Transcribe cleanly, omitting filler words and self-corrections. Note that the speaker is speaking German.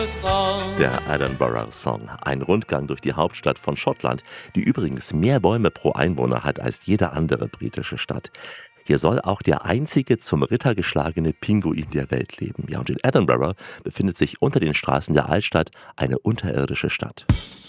Song. Der Edinburgh Song, ein Rundgang durch die Hauptstadt von Schottland, die übrigens mehr Bäume pro Einwohner hat als jede andere britische Stadt. Hier soll auch der einzige zum Ritter geschlagene Pinguin der Welt leben. Ja, und in Edinburgh befindet sich unter den Straßen der Altstadt eine unterirdische Stadt.